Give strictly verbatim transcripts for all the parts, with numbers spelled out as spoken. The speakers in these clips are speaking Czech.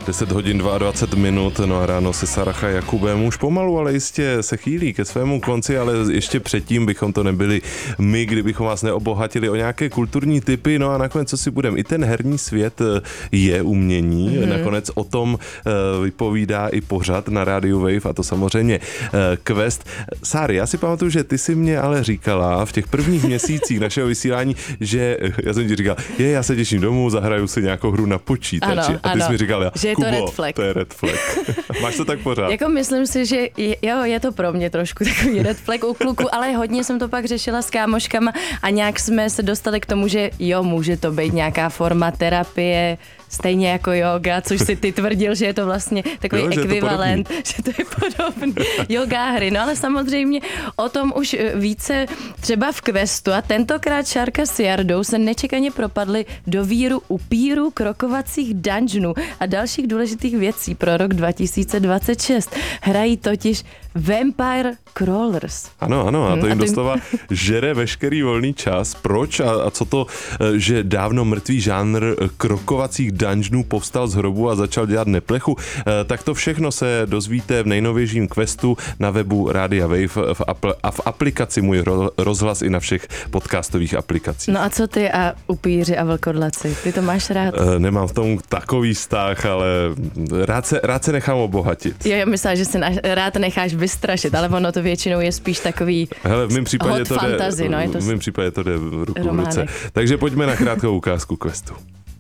deset hodin dvacet dva minut, no a ráno se Saracha Jakubem už pomalu, ale jistě se chýlí ke svému konci, ale ještě předtím bychom to nebyli my, kdybychom vás neobohatili o nějaké kulturní tipy, no a nakonec co si budem, i ten herní svět je umění, mm-hmm. nakonec o tom vypovídá i pořad na rádiu Wave a to samozřejmě Quest. Sáry, já si pamatuju, že ty si mě ale říkala v těch prvních měsících našeho vysílání, že já jsem ti říkal, je, já se těším domů, zahraju si nějakou hru na počítači. Ano, a ty ano. jsi mi říkala, že je to Kubo, red flag. To je red flag. Máš to tak pořád? Jako myslím si, že je, jo, je to pro mě trošku takový red flag u kluku, ale hodně jsem to pak řešila s kámoškama a nějak jsme se dostali k tomu, že jo, může to být nějaká forma terapie, stejně jako yoga, což si ty tvrdil, že je to vlastně takový jo, ekvivalent, že to je podobný yoga hry. No ale samozřejmě o tom už více třeba v Questu a tentokrát Šárka s Jardou se nečekaně propadli do víru upíru, krokovacích dungeonů a dalších důležitých věcí pro rok dva tisíce dvacet šest. Hrají totiž Vampire Crawlers. Ano, ano, a to jim a to doslova žere veškerý volný čas. Proč a, a co to, že dávno mrtvý žánr krokovacích dungeonů povstal z hrobu a začal dělat neplechu? Tak to všechno se dozvíte v nejnovějším Questu na webu Rádia Wave v apl- a v aplikaci Můj rozhlas i na všech podcastových aplikacích. No a co ty a upíři a vlkodlaci? Ty to máš rád? Nemám v tom takový vztah, ale rád se, rád se nechám obohatit. Jo, já myslím, že se na, rád necháš vystrašit, ale ono to většinou je spíš takový Hele, v mém případě hot to jde, fantasy, no, je to v mém případě to jde v ruku románek. v ruce. Takže pojďme na krátkou ukázku Questu.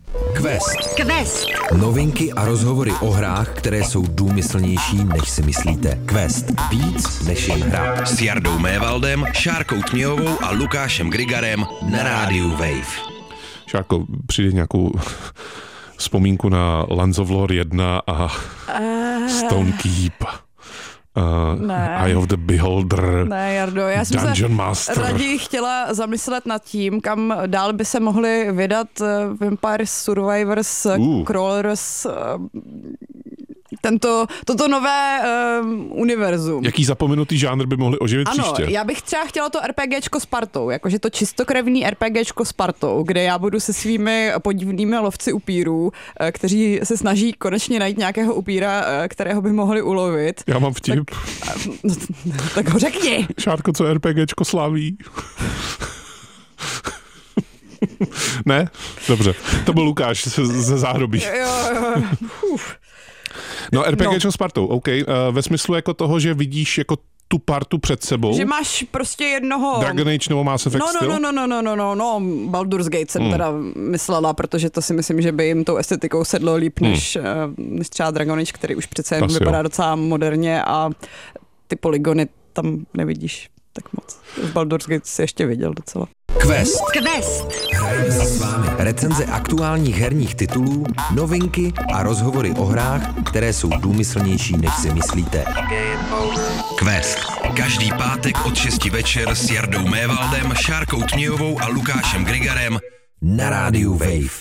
Quest. Quest. Novinky a rozhovory o hrách, které jsou důmyslnější, než si myslíte. Quest. Víc než jen hra. S Jardou Mévaldem, Šárkou Tměhovou a Lukášem Grigarem na rádiu Wave. Šárko, přijde nějakou vzpomínku na Lands of Lore jedna a Stone Keep. Uh, Eye of the Beholder, ne, Jardo, já jsem Dungeon se Master. raději chtěla zamyslet nad tím, kam dál by se mohli vydat Vampire Survivors, uh. Crawlers, tento, toto nové um, univerzum. Jaký zapomenutý žánr by mohli oživit ano, příště? Ano, já bych třeba chtěla to RPGčko s partou, jakože to čistokrevný RPGčko s partou, kde já budu se svými podivnými lovci upírů, kteří se snaží konečně najít nějakého upíra, kterého by mohli ulovit. Já mám vtip. Tak, no, tak ho řekni. Šárko, co RPGčko slaví? Ne? Dobře. To byl Lukáš ze, ze záhrobí. Jo, jo. Uf. No, RPGčko no. s partou, OK. Uh, ve smyslu jako toho, že vidíš jako tu partu před sebou. Že máš prostě jednoho... Dragon Age nebo Mass Effect no, no, styl? No, no, no, no, no, no, no, Baldur's Gate jsem hmm. teda myslela, protože to si myslím, že by jim tou estetikou sedlo líp, hmm. než, než třeba Dragon Age, který už přece jen vypadá jo. docela moderně a ty polygony tam nevidíš tak moc. V Baldur's Gate si ještě viděl docela. Quest. Quest. Hrajeme si s vámi recenze aktuálních herních titulů, novinky a rozhovory o hrách, které jsou důmyslnější, než si myslíte. Quest. Každý pátek od šesti večer s Jardou Mévaldem, Šárkou Tměhovou a Lukášem Grigarem na rádiu Wave.